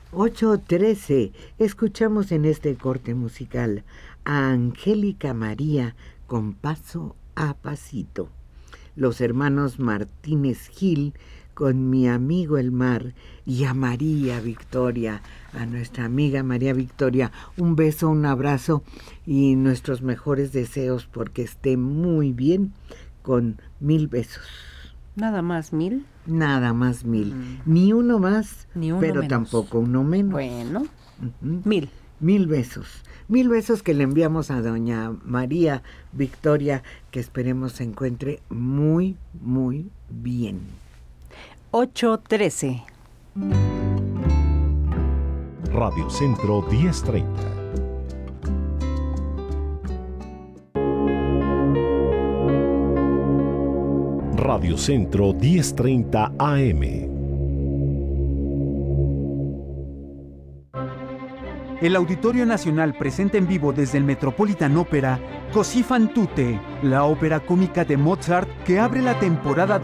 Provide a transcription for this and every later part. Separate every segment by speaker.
Speaker 1: 8:13. Escuchamos en este corte musical a Angélica María con Paso a Pasito. Los hermanos Martínez Gil con Mi Amigo el Mar, y a María Victoria, a nuestra amiga María Victoria, un beso, un abrazo y nuestros mejores deseos porque esté muy bien, con 1000 besos.
Speaker 2: ¿Nada más 1000?
Speaker 1: Nada más 1000. Ni uno más,
Speaker 2: ni uno
Speaker 1: pero
Speaker 2: menos.
Speaker 1: Tampoco uno menos.
Speaker 2: Bueno,
Speaker 1: 1000. 1000 besos. 1000 besos que le enviamos a doña María Victoria, que esperemos se encuentre muy, muy bien.
Speaker 2: 8:13.
Speaker 3: Radio Centro 1030. Radio Centro 1030 AM.
Speaker 4: El Auditorio Nacional presenta en vivo desde el Metropolitan Opera Così fan tutte, la ópera cómica de Mozart que abre la temporada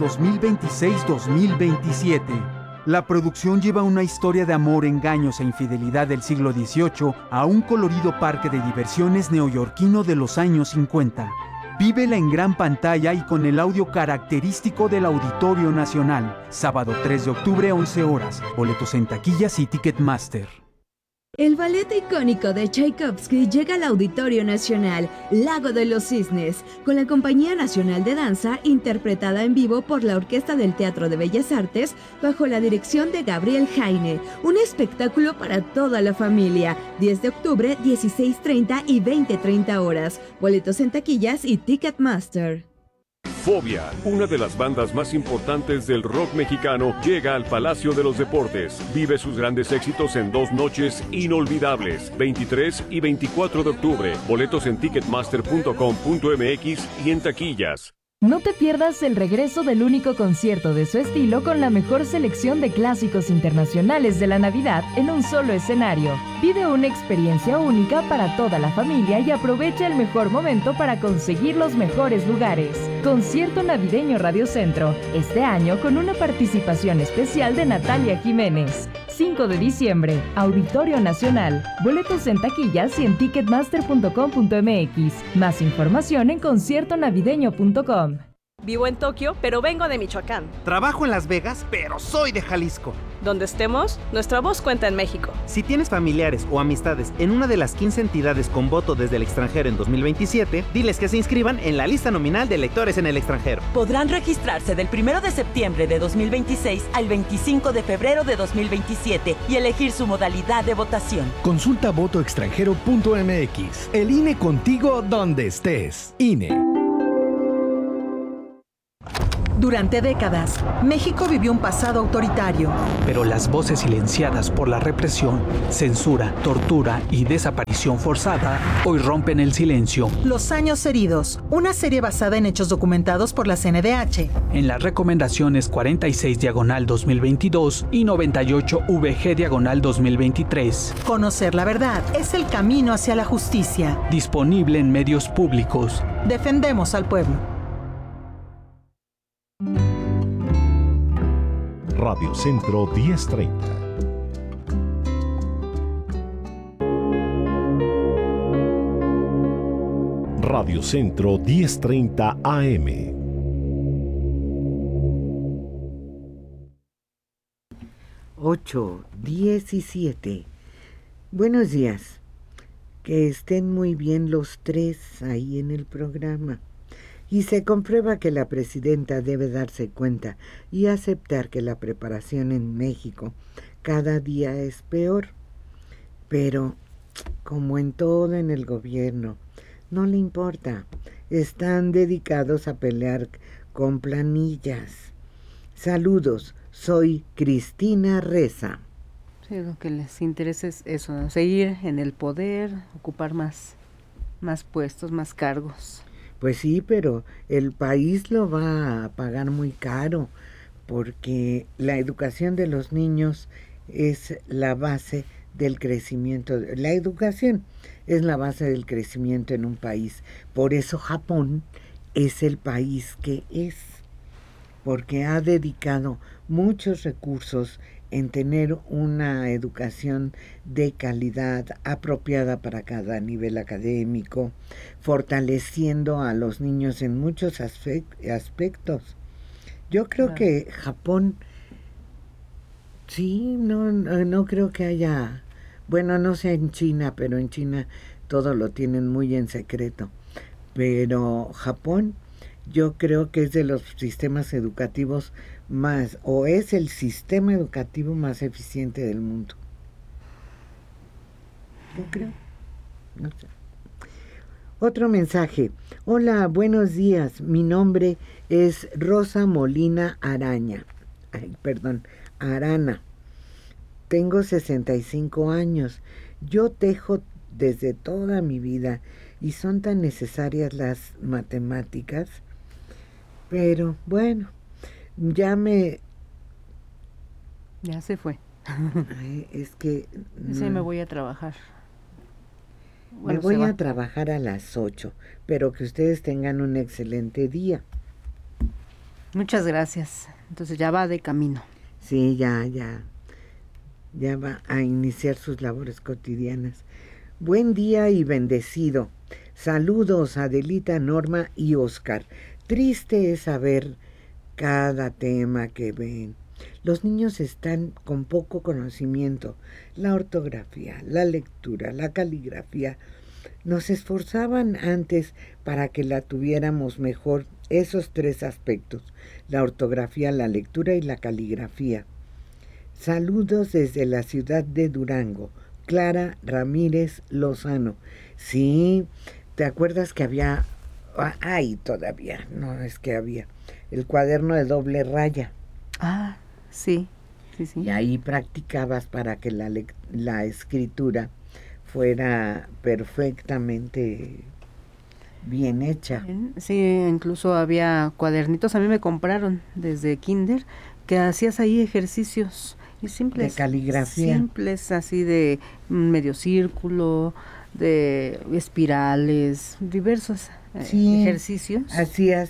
Speaker 4: 2026-2027. La producción lleva una historia de amor, engaños e infidelidad del siglo XVIII a un colorido parque de diversiones neoyorquino de los años 50. Vívela en gran pantalla y con el audio característico del Auditorio Nacional. Sábado 3 de octubre, 11 horas. Boletos en taquillas y Ticketmaster.
Speaker 5: El ballet icónico de Tchaikovsky llega al Auditorio Nacional, Lago de los Cisnes, con la Compañía Nacional de Danza, interpretada en vivo por la Orquesta del Teatro de Bellas Artes, bajo la dirección de Gabriel Jaine. Un espectáculo para toda la familia. 10 de octubre, 16:30 y 20:30 horas. Boletos en taquillas y Ticketmaster.
Speaker 6: Fobia, una de las bandas más importantes del rock mexicano, llega al Palacio de los Deportes. Vive sus grandes éxitos en 2 noches inolvidables, 23 y 24 de octubre. Boletos en ticketmaster.com.mx y en taquillas.
Speaker 7: No te pierdas el regreso del único concierto de su estilo con la mejor selección de clásicos internacionales de la Navidad en un solo escenario. Vive una experiencia única para toda la familia y aprovecha el mejor momento para conseguir los mejores lugares. Concierto navideño Radio Centro, este año con una participación especial de Natalia Jiménez. 5 de diciembre, Auditorio Nacional. Boletos en taquillas y en ticketmaster.com.mx. Más información en conciertonavideño.com.
Speaker 8: Vivo en Tokio, pero vengo de Michoacán.
Speaker 9: Trabajo en Las Vegas, pero soy de Jalisco.
Speaker 8: Donde estemos, nuestra voz cuenta en México.
Speaker 9: Si tienes familiares o amistades en una de las 15 entidades con voto desde el extranjero en 2027, diles que se inscriban en la lista nominal de electores en el extranjero.
Speaker 10: Podrán registrarse del 1 de septiembre de 2026 al 25 de febrero de 2027 y elegir su modalidad de votación.
Speaker 11: Consulta votoextranjero.mx. El INE contigo donde estés. INE.
Speaker 12: Durante décadas, México vivió un pasado autoritario.
Speaker 13: Pero las voces silenciadas por la represión, censura, tortura y desaparición forzada hoy rompen el silencio.
Speaker 12: Los años heridos, una serie basada en hechos documentados por la CNDH.
Speaker 13: En las recomendaciones 46/2022 y 98/VG/2023.
Speaker 12: Conocer la verdad es el camino hacia la justicia.
Speaker 13: Disponible en medios públicos.
Speaker 12: Defendemos al pueblo.
Speaker 3: Radio Centro 1030. Radio Centro 1030 AM.
Speaker 1: Ocho 17. Buenos días. Que estén muy bien los tres ahí en el programa. Y se comprueba que la presidenta debe darse cuenta y aceptar que la preparación en México cada día es peor. Pero, como en todo en el gobierno, no le importa. Están dedicados a pelear con planillas. Saludos, soy Cristina Reza.
Speaker 2: Sí, lo que les interesa es eso, ¿no? Seguir en el poder, ocupar más puestos, más cargos.
Speaker 1: Pues sí, pero el país lo va a pagar muy caro porque la educación de los niños es la base del crecimiento. La educación es la base del crecimiento en un país. Por eso Japón es el país que es, porque ha dedicado muchos recursos en tener una educación de calidad apropiada para cada nivel académico, fortaleciendo a los niños en muchos aspectos. Yo creo que Japón, sí, no creo que haya, bueno, no sé en China, pero en China todo lo tienen muy en secreto. Pero Japón, yo creo que es de los sistemas educativos más, o es el sistema educativo más eficiente del mundo. Yo creo, no sé. Otro mensaje. Hola, buenos días. Mi nombre es Rosa Molina Arana. Tengo 65 años. Yo tejo desde toda mi vida y son tan necesarias las matemáticas. Pero bueno, ya
Speaker 2: se fue.
Speaker 1: Es que...
Speaker 2: Sí, me voy a trabajar.
Speaker 1: Bueno, me voy a trabajar a las 8, pero que ustedes tengan un excelente día.
Speaker 2: Muchas gracias. Entonces ya va de camino.
Speaker 1: Sí, ya va a iniciar sus labores cotidianas. Buen día y bendecido. Saludos, Adelita, Norma y Oscar. Triste es saber cada tema que ven. Los niños están con poco conocimiento. La ortografía, la lectura, la caligrafía. Nos esforzaban antes para que la tuviéramos mejor, esos 3 aspectos: la ortografía, la lectura y la caligrafía. Saludos desde la ciudad de Durango. Clara Ramírez Lozano. Sí, ¿te acuerdas que había? Ay, todavía, no es que había el cuaderno de doble raya.
Speaker 2: Ah, sí.
Speaker 1: Y ahí practicabas para que la escritura fuera perfectamente bien hecha.
Speaker 2: Sí, incluso había cuadernitos, a mí me compraron desde kinder, que hacías ahí ejercicios y simples.
Speaker 1: De caligrafía.
Speaker 2: Simples, así de medio círculo, de espirales, diversos ejercicios.
Speaker 1: Hacías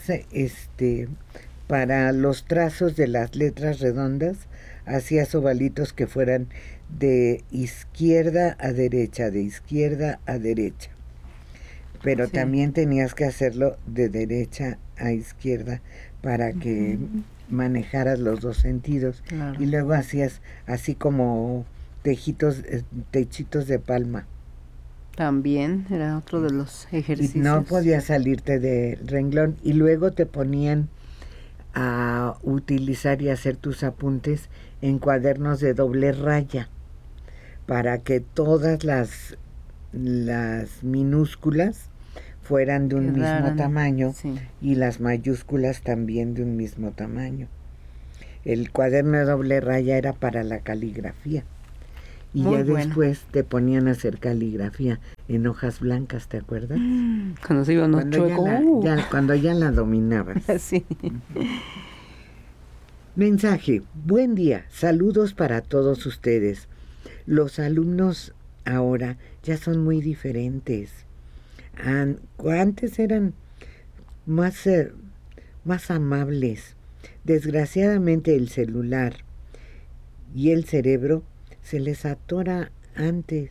Speaker 1: para los trazos de las letras redondas, hacías ovalitos que fueran de izquierda a derecha, de izquierda a derecha. Pero también tenías que hacerlo de derecha a izquierda para que manejaras los 2 sentidos. Claro. Y luego hacías así como techitos de palma.
Speaker 2: También era otro de los ejercicios.
Speaker 1: Y no podías salirte del renglón. Y luego te ponían a utilizar y hacer tus apuntes en cuadernos de doble raya para que todas las minúsculas fueran de un mismo tamaño y las mayúsculas también de un mismo tamaño. El cuaderno de doble raya era para la caligrafía. Y muy ya después te ponían a hacer caligrafía en hojas blancas, ¿te acuerdas?
Speaker 2: Cuando se iba
Speaker 1: cuando ya la dominabas.
Speaker 2: Sí.
Speaker 1: Mensaje. Buen día. Saludos para todos ustedes. Los alumnos ahora ya son muy diferentes. Antes eran más amables. Desgraciadamente el celular y el cerebro se les atora antes.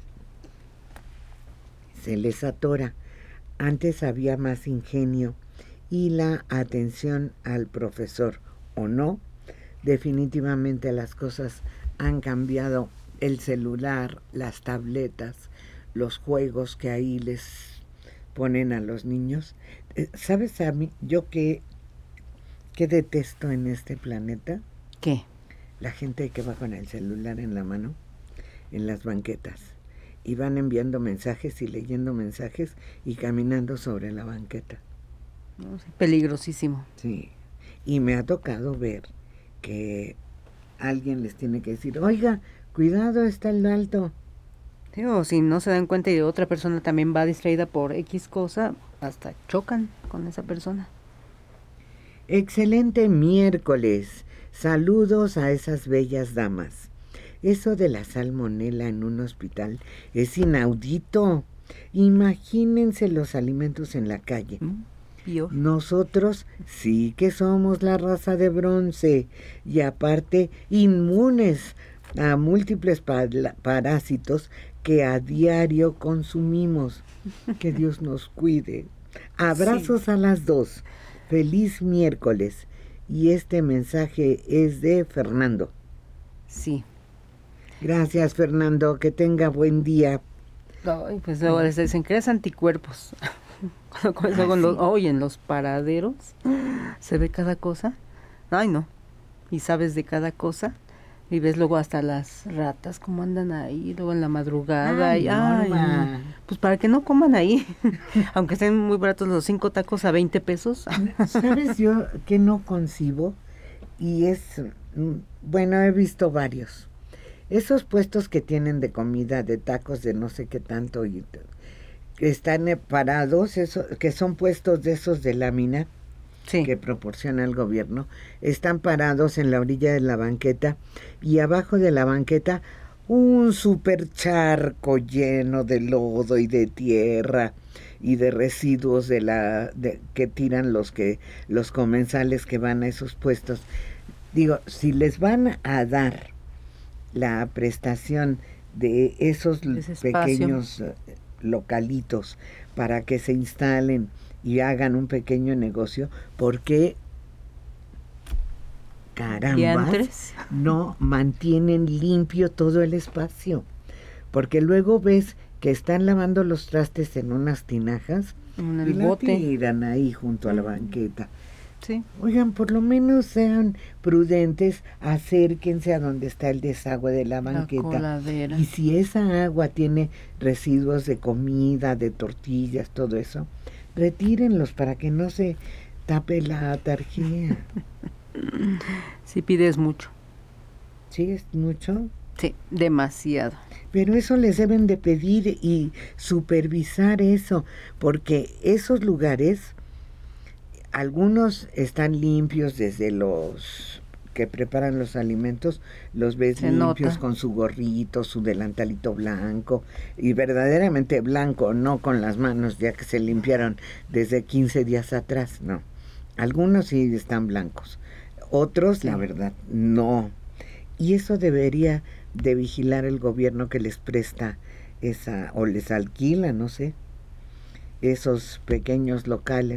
Speaker 1: Antes había más ingenio y la atención al profesor, ¿o no? Definitivamente las cosas han cambiado. El celular, las tabletas, los juegos que ahí les ponen a los niños. ¿Sabes a mí, yo qué detesto en este planeta?
Speaker 2: ¿Qué?
Speaker 1: La gente que va con el celular en la mano en las banquetas y van enviando mensajes y leyendo mensajes y caminando sobre la banqueta.
Speaker 2: Peligrosísimo.
Speaker 1: Sí, y me ha tocado ver que alguien les tiene que decir, oiga, cuidado, está el alto.
Speaker 2: Sí, o si no se dan cuenta y otra persona también va distraída por X cosa, hasta chocan con esa persona.
Speaker 1: Excelente miércoles. Saludos a esas bellas damas. Eso de la salmonela en un hospital es inaudito. Imagínense los alimentos en la calle. Nosotros sí que somos la raza de bronce y aparte inmunes a múltiples parásitos que a diario consumimos. Que Dios nos cuide. Abrazos a las dos. Feliz miércoles. Y este mensaje es de Fernando.
Speaker 2: Sí.
Speaker 1: Gracias, Fernando. Que tenga buen día.
Speaker 2: Ay, pues luego les dicen, creas anticuerpos. Oye, en los paraderos se ve cada cosa. Ay, no. Y sabes de cada cosa. Y ves luego hasta las ratas como andan ahí, luego en la madrugada. Pues para que no coman ahí. Aunque estén muy baratos los 5 tacos a 20 pesos.
Speaker 1: ¿Sabes yo que no concibo? Y es, bueno, he visto varios. Esos puestos que tienen de comida, de tacos, de no sé qué tanto, y están parados, que son puestos de esos de lámina, sí, que proporciona el gobierno, están parados en la orilla de la banqueta, y abajo de la banqueta un super charco lleno de lodo y de tierra y de residuos que tiran los comensales que van a esos puestos. Digo, si les van a dar la prestación de esos pequeños localitos para que se instalen y hagan un pequeño negocio, ¿por qué caramba no mantienen limpio todo el espacio? Porque luego ves que están lavando los trastes en unas tinajas y la tiran ahí junto a la banqueta.
Speaker 2: Sí.
Speaker 1: Oigan, por lo menos sean prudentes, acérquense a donde está el desagüe de la banqueta. Y si esa agua tiene residuos de comida, de tortillas, todo eso, retírenlos para que no se tape la tarjeta.
Speaker 2: Si pides mucho.
Speaker 1: ¿Sí es mucho?
Speaker 2: Sí, demasiado.
Speaker 1: Pero eso les deben de pedir y supervisar eso, porque esos lugares, algunos están limpios, desde los que preparan los alimentos, los ves limpios con su gorrito, su delantalito blanco, y verdaderamente blanco, no con las manos ya que se limpiaron desde 15 días atrás, no. Algunos sí están blancos, otros, la verdad, no. Y eso debería de vigilar el gobierno que les presta o les alquila, no sé, esos pequeños locales.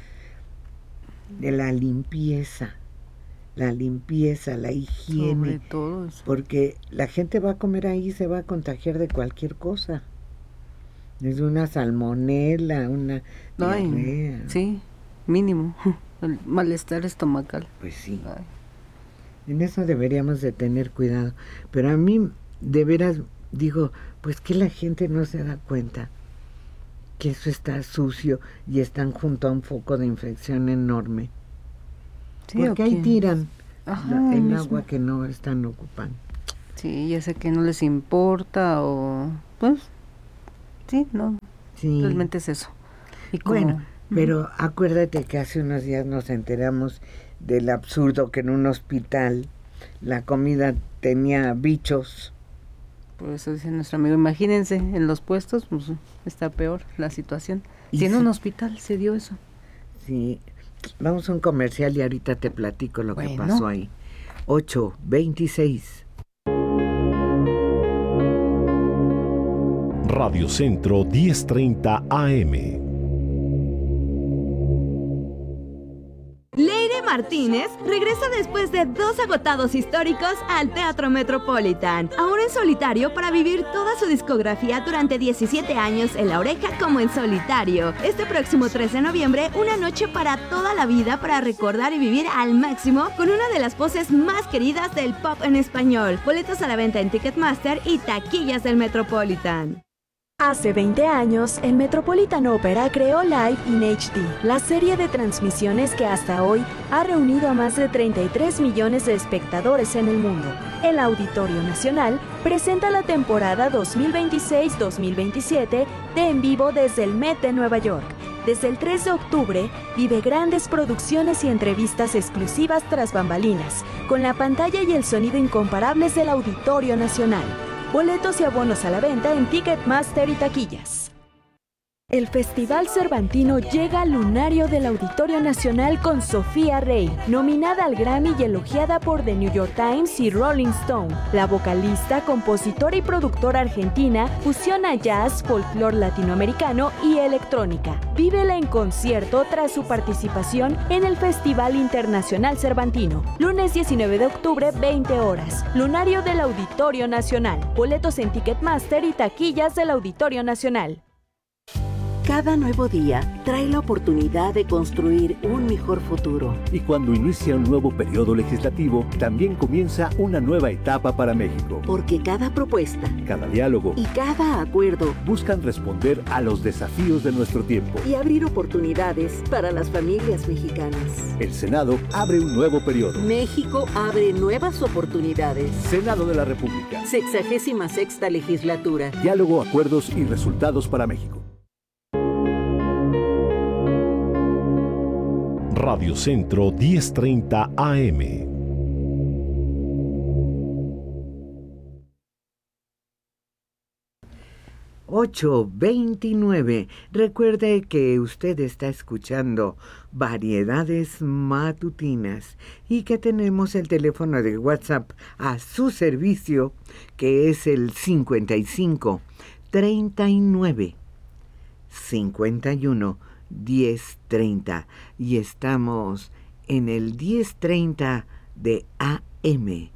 Speaker 1: De la limpieza, la higiene.
Speaker 2: Sobre todo eso.
Speaker 1: Porque la gente va a comer ahí y se va a contagiar de cualquier cosa. Desde una salmonela, una diarrea.
Speaker 2: Sí, mínimo. El malestar estomacal.
Speaker 1: Pues sí. Ay. En eso deberíamos de tener cuidado. Pero a mí, de veras, digo, pues que la gente no se da cuenta que eso está sucio y están junto a un foco de infección enorme. Sí, porque ahí tiran el agua que no están ocupando.
Speaker 2: Sí, ya sé que no les importa o pues sí, no. Sí. Realmente es eso. Y
Speaker 1: bueno, pero acuérdate que hace unos días nos enteramos del absurdo que en un hospital la comida tenía bichos.
Speaker 2: Por eso dice nuestro amigo, imagínense, en los puestos pues, está peor la situación. Si en un hospital se dio eso.
Speaker 1: Sí, vamos a un comercial y ahorita te platico lo que pasó ahí. 8:26.
Speaker 3: Radio Centro 1030 AM.
Speaker 5: Leire Martínez regresa después de 2 agotados históricos al Teatro Metropolitan, ahora en solitario para vivir toda su discografía durante 17 años en La Oreja como en solitario. Este próximo 3 de noviembre, una noche para toda la vida para recordar y vivir al máximo con una de las voces más queridas del pop en español. Boletos a la venta en Ticketmaster y taquillas del Metropolitan.
Speaker 14: Hace 20 años, el Metropolitan Opera creó Live in HD, la serie de transmisiones que hasta hoy ha reunido a más de 33 millones de espectadores en el mundo. El Auditorio Nacional presenta la temporada 2026-2027 de En Vivo desde el Met de Nueva York. Desde el 3 de octubre, vive grandes producciones y entrevistas exclusivas tras bambalinas, con la pantalla y el sonido incomparables del Auditorio Nacional. Boletos y abonos a la venta en Ticketmaster y taquillas. El Festival Cervantino llega al lunario del Auditorio Nacional con Sofía Rey, nominada al Grammy y elogiada por The New York Times y Rolling Stone. La vocalista, compositora y productora argentina fusiona jazz, folclore latinoamericano y electrónica. Vívela en concierto tras su participación en el Festival Internacional Cervantino. Lunes 19 de octubre, 20 horas. Lunario del Auditorio Nacional. Boletos en Ticketmaster y taquillas del Auditorio Nacional.
Speaker 15: Cada nuevo día trae la oportunidad de construir un mejor futuro.
Speaker 16: Y cuando inicia un nuevo periodo legislativo, también comienza una nueva etapa para México.
Speaker 15: Porque cada propuesta,
Speaker 16: cada diálogo
Speaker 15: y cada acuerdo
Speaker 16: buscan responder a los desafíos de nuestro tiempo
Speaker 15: y abrir oportunidades para las familias mexicanas.
Speaker 16: El Senado abre un nuevo periodo.
Speaker 15: México abre nuevas oportunidades.
Speaker 16: Senado de la República.
Speaker 15: 66ª legislatura.
Speaker 16: Diálogo, acuerdos y resultados para México.
Speaker 3: Radio Centro 1030 AM.
Speaker 1: ...8:29... Recuerde que usted está escuchando Variedades Matutinas y que tenemos el teléfono de WhatsApp a su servicio, que es el 55 39 51 1030, y estamos en el 1030 de AM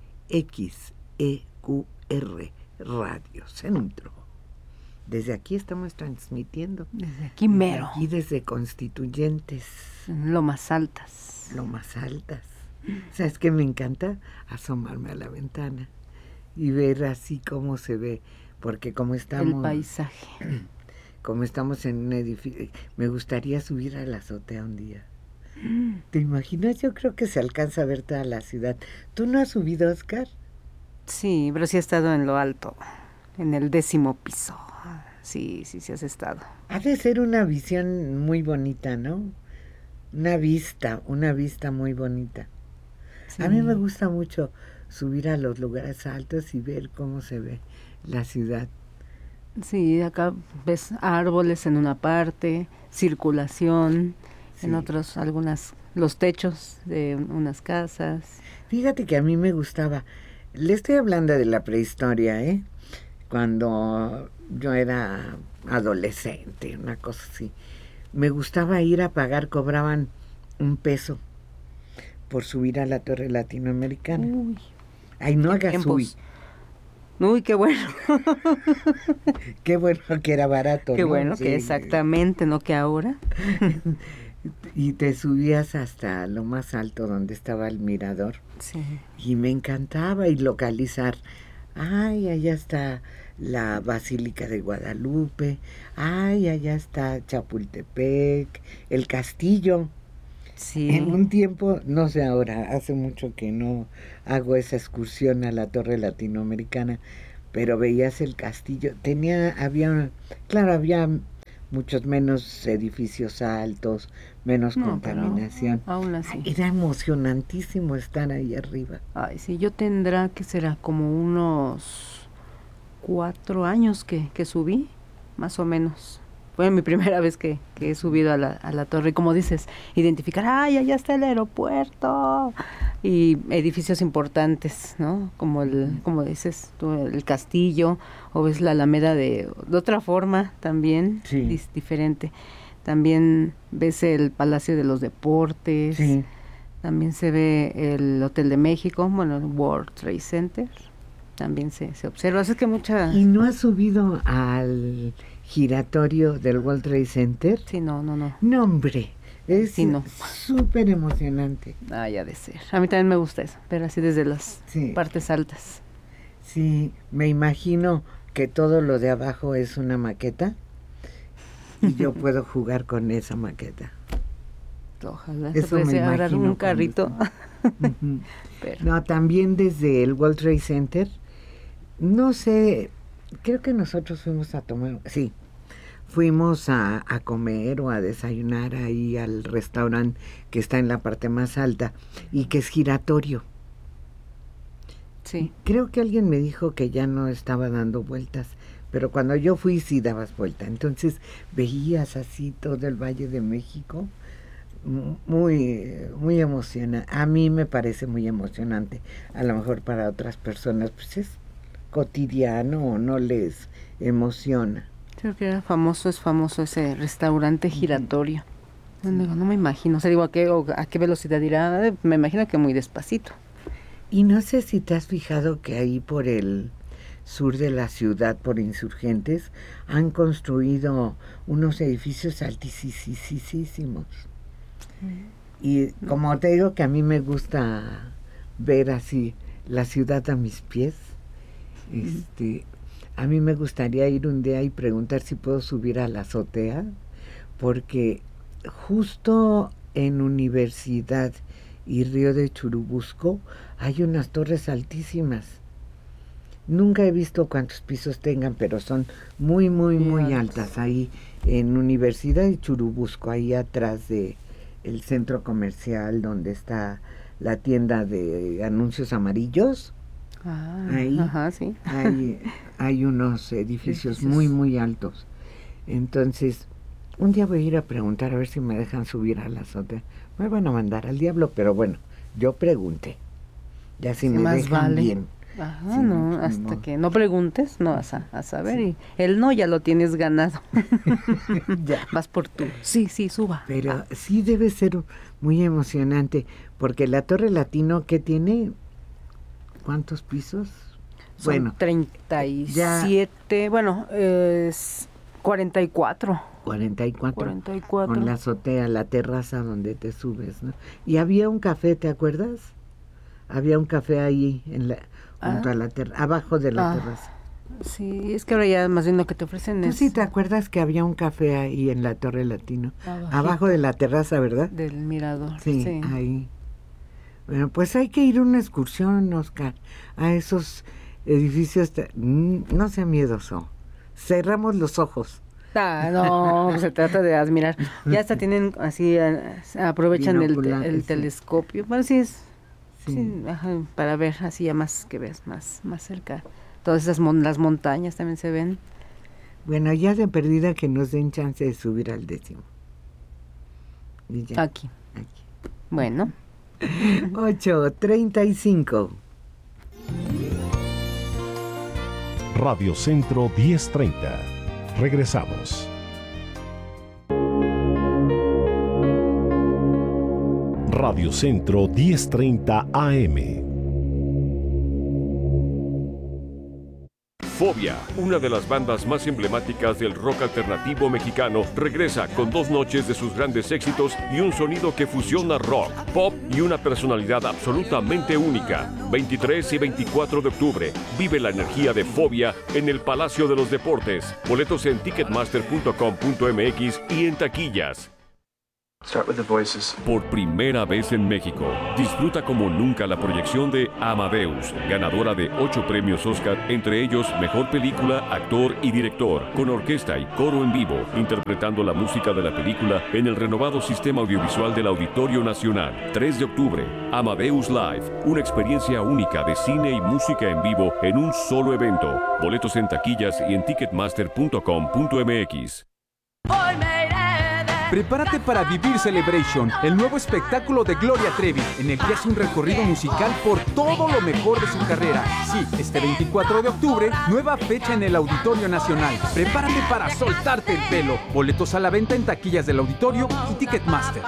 Speaker 1: XEQR Radio Centro. Desde aquí estamos transmitiendo.
Speaker 2: Desde aquí mero.
Speaker 1: Y desde Constituyentes.
Speaker 2: Lomas Altas.
Speaker 1: Lomas Altas. ¿Sabes qué? Me encanta asomarme a la ventana y ver así cómo se ve, porque como estamos...
Speaker 2: El paisaje.
Speaker 1: Como estamos en un edificio, me gustaría subir a la azotea un día. ¿Te imaginas? Yo creo que se alcanza a ver toda la ciudad. ¿Tú no has subido, Oscar?
Speaker 2: Sí, pero sí he estado en lo alto, en el 10º piso. Sí has estado.
Speaker 1: Ha de ser una visión muy bonita, ¿no? Una vista muy bonita. Sí. A mí me gusta mucho subir a los lugares altos y ver cómo se ve la ciudad.
Speaker 2: Sí, acá ves árboles en una parte, circulación, sí. En otros, los techos de unas casas.
Speaker 1: Fíjate que a mí me gustaba, le estoy hablando de la prehistoria, cuando yo era adolescente, una cosa así. Me gustaba ir a pagar, cobraban $1 por subir a la Torre Latinoamericana.
Speaker 2: Uy,
Speaker 1: ay, no hagas uy.
Speaker 2: Uy, qué bueno.
Speaker 1: Qué bueno que era barato.
Speaker 2: Qué
Speaker 1: ¿no?
Speaker 2: bueno, sí. Que exactamente, no que ahora.
Speaker 1: Y te subías hasta lo más alto donde estaba el mirador.
Speaker 2: Sí.
Speaker 1: Y me encantaba y localizar. Ay, allá está la Basílica de Guadalupe. Ay, allá está Chapultepec, el castillo.
Speaker 2: Sí.
Speaker 1: En un tiempo, no sé ahora, hace mucho que no hago esa excursión a la Torre Latinoamericana, pero veías el castillo, había muchos menos edificios altos, menos contaminación.
Speaker 2: Aún así.
Speaker 1: Era emocionantísimo estar ahí arriba.
Speaker 2: Ay, sí, yo tendrá que será como unos 4 años que subí, más o menos. Fue mi primera vez que he subido a la torre. Y como dices, identificar, ¡ay, allá está el aeropuerto! Y edificios importantes, ¿no? Como dices tú, el castillo, o ves la Alameda de otra forma también,
Speaker 1: sí.
Speaker 2: Diferente. También ves el Palacio de los Deportes.
Speaker 1: Sí.
Speaker 2: También se ve el Hotel de México, bueno, el World Trade Center. También se observa. Es que
Speaker 1: ¿Y no has subido al giratorio del World Trade Center?
Speaker 2: Sí, no.
Speaker 1: No, hombre, es súper emocionante.
Speaker 2: Ah, ya de ser. A mí también me gusta eso, pero así desde las partes altas.
Speaker 1: Sí, me imagino que todo lo de abajo es una maqueta y yo puedo jugar con esa maqueta.
Speaker 2: Ojalá
Speaker 1: eso
Speaker 2: se puede agarrar un carrito.
Speaker 1: Pero. No, también desde el World Trade Center, no sé, creo que nosotros fuimos a comer o a desayunar ahí al restaurante que está en la parte más alta y que es giratorio.
Speaker 2: Sí.
Speaker 1: Creo que alguien me dijo que ya no estaba dando vueltas, pero cuando yo fui sí dabas vuelta. Entonces veías así todo el Valle de México, muy, muy emocionante. A mí me parece muy emocionante. A lo mejor para otras personas pues es cotidiano o no les emociona.
Speaker 2: Creo que es famoso ese restaurante giratorio. No me imagino, o sea, digo, ¿a qué velocidad irá? Me imagino que muy despacito.
Speaker 1: Y no sé si te has fijado que ahí por el sur de la ciudad, por Insurgentes, han construido unos edificios altísimos. Y como te digo que a mí me gusta ver así la ciudad a mis pies, a mí me gustaría ir un día y preguntar si puedo subir a la azotea, porque justo en Universidad y Río de Churubusco hay unas torres altísimas. Nunca he visto cuántos pisos tengan, pero son muy, muy, muy altas. Ahí en Universidad y Churubusco, ahí atrás de el centro comercial donde está la tienda de anuncios amarillos. Ahí
Speaker 2: sí.
Speaker 1: hay unos edificios muy, muy altos. Entonces, un día voy a ir a preguntar a ver si me dejan subir a la azotea. Me van a mandar al diablo, pero bueno, yo pregunté. Ya si me dejan bien.
Speaker 2: Ajá, no, hasta que no preguntes, no vas a saber. Sí. Y el no ya lo tienes ganado.
Speaker 1: Ya.
Speaker 2: Vas por tú. Sí, suba.
Speaker 1: Pero sí debe ser muy emocionante, porque la Torre Latino, ¿qué tiene? ¿Cuántos pisos?
Speaker 2: Son 37, bueno, es 44.
Speaker 1: 44. Con la azotea, la terraza donde te subes, ¿no? Y había un café, ¿te acuerdas? Había un café ahí junto a la abajo de la terraza.
Speaker 2: Sí, es que ahora ya más bien lo que te ofrecen
Speaker 1: ¿Tú
Speaker 2: es...
Speaker 1: sí te acuerdas que había un café ahí en la Torre Latino? Abajo de la terraza, ¿verdad?
Speaker 2: Del mirador.
Speaker 1: Sí, ahí. Bueno, pues hay que ir a una excursión, Oscar, a esos edificios. No sea miedoso. Cerramos los ojos.
Speaker 2: No, se trata de admirar. Ya hasta tienen así, aprovechan el telescopio. Bueno, sí es... Sí, para ver así ya más que ves, más cerca. Todas esas las montañas también se ven.
Speaker 1: Bueno, ya de perdida que nos den chance de subir al 10º.
Speaker 2: Aquí. Bueno.
Speaker 1: 8:35.
Speaker 3: Radio Centro 1030. Regresamos. Radio Centro 1030 AM.
Speaker 6: Fobia, una de las bandas más emblemáticas del rock alternativo mexicano, regresa con 2 noches de sus grandes éxitos y un sonido que fusiona rock, pop y una personalidad absolutamente única. 23 y 24 de octubre, vive la energía de Fobia en el Palacio de los Deportes. Boletos en ticketmaster.com.mx y en taquillas. Por primera vez en México, disfruta como nunca la proyección de Amadeus, ganadora de 8 premios Oscar, entre ellos Mejor Película, Actor y Director, con orquesta y coro en vivo, interpretando la música de la película en el renovado sistema audiovisual del Auditorio Nacional. 3 de octubre, Amadeus Live, una experiencia única de cine y música en vivo en un solo evento. Boletos en taquillas y en ticketmaster.com.mx.
Speaker 4: Prepárate para Vivir Celebration, el nuevo espectáculo de Gloria Trevi, en el que hace un recorrido musical por todo lo mejor de su carrera. Sí, este 24 de octubre, nueva fecha en el Auditorio Nacional. Prepárate para soltarte el pelo. Boletos a la venta en taquillas del Auditorio y Ticketmaster.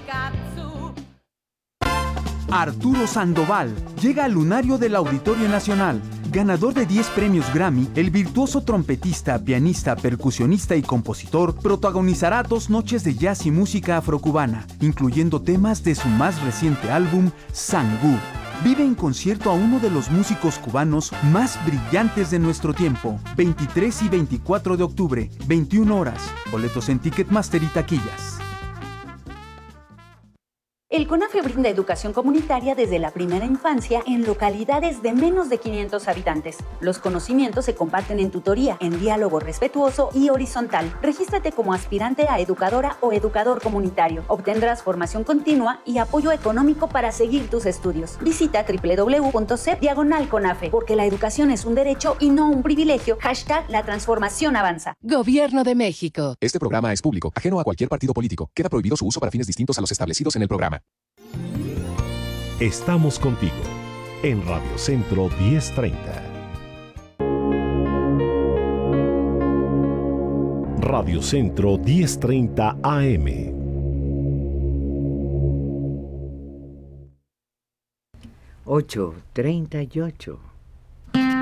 Speaker 4: Arturo Sandoval llega al lunario del Auditorio Nacional. Ganador de 10 premios Grammy, el virtuoso trompetista, pianista, percusionista y compositor protagonizará 2 noches de jazz y música afrocubana, incluyendo temas de su más reciente álbum, Sangú. Vive en concierto a uno de los músicos cubanos más brillantes de nuestro tiempo. 23 y 24 de octubre, 21 horas. Boletos en Ticketmaster y taquillas.
Speaker 17: El CONAFE brinda educación comunitaria desde la primera infancia en localidades de menos de 500 habitantes. Los conocimientos se comparten en tutoría, en diálogo respetuoso y horizontal. Regístrate como aspirante a educadora o educador comunitario. Obtendrás formación continua y apoyo económico para seguir tus estudios. Visita www.cep/CONAFE, porque la educación es un derecho y no un privilegio. #La transformación avanza.
Speaker 18: Gobierno de México.
Speaker 19: Este programa es público, ajeno a cualquier partido político. Queda prohibido su uso para fines distintos a los establecidos en el programa.
Speaker 3: Estamos contigo en Radio Centro 1030. Radio Centro 1030 AM.
Speaker 1: Ocho 38.